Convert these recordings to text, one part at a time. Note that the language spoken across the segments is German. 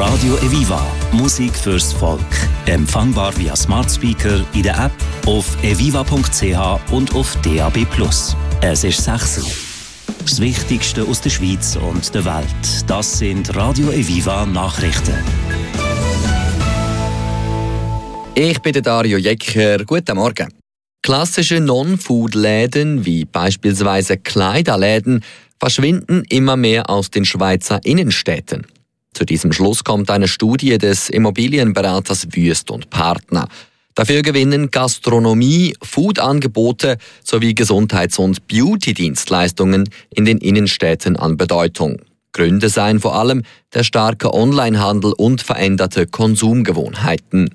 Radio Eviva. Musik fürs Volk. Empfangbar via Smart Speaker, in der App, auf eviva.ch und auf DAB+. Es ist 6 Uhr. Das Wichtigste aus der Schweiz und der Welt. Das sind Radio Eviva Nachrichten. Ich bin der Dario Jecker. Guten Morgen. Klassische Non-Food-Läden wie beispielsweise Kleiderläden verschwinden immer mehr aus den Schweizer Innenstädten. Zu diesem Schluss kommt eine Studie des Immobilienberaters Wüest und Partner. Dafür gewinnen Gastronomie, Food-Angebote sowie Gesundheits- und Beauty-Dienstleistungen in den Innenstädten an Bedeutung. Gründe seien vor allem der starke Onlinehandel und veränderte Konsumgewohnheiten.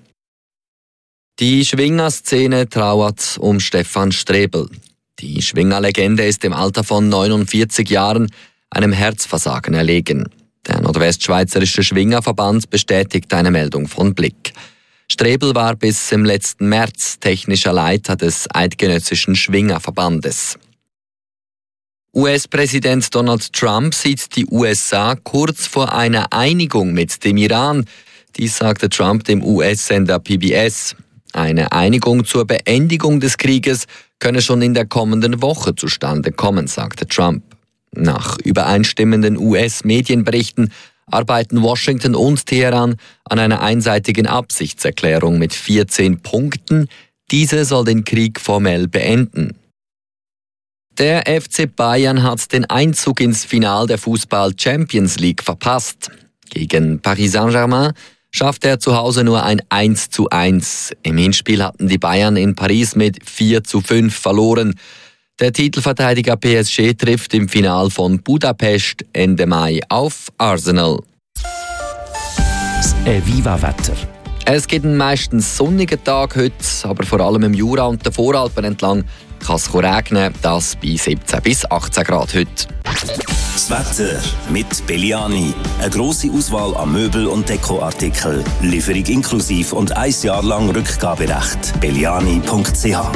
Die Schwingerszene trauert um Stefan Strebel. Die Schwingerlegende ist im Alter von 49 Jahren einem Herzversagen erlegen. Der Nordwestschweizerische Schwingerverband bestätigt eine Meldung von Blick. Strebel war bis im letzten März technischer Leiter des Eidgenössischen Schwingerverbandes. US-Präsident Donald Trump sieht die USA kurz vor einer Einigung mit dem Iran. Dies sagte Trump dem US-Sender PBS. Eine Einigung zur Beendigung des Krieges könne schon in der kommenden Woche zustande kommen, sagte Trump. Nach übereinstimmenden US-Medienberichten arbeiten Washington und Teheran an einer einseitigen Absichtserklärung mit 14 Punkten. Diese soll den Krieg formell beenden. Der FC Bayern hat den Einzug ins Finale der Fußball-Champions League verpasst. Gegen Paris Saint-Germain schaffte er zu Hause nur ein 1:1. Im Hinspiel hatten die Bayern in Paris mit 4:5 verloren. Der Titelverteidiger PSG trifft im Finale von Budapest Ende Mai auf Arsenal. Das Eviva-Wetter. Es gibt einen meistens sonnigen Tag heute, aber vor allem im Jura und den Voralpen entlang kann es regnen, das bei 17 bis 18 Grad heute. Das Wetter mit Belliani. Eine grosse Auswahl an Möbel- und Dekoartikeln. Lieferung inklusive und 1 Jahr lang Rückgaberecht. Belliani.ch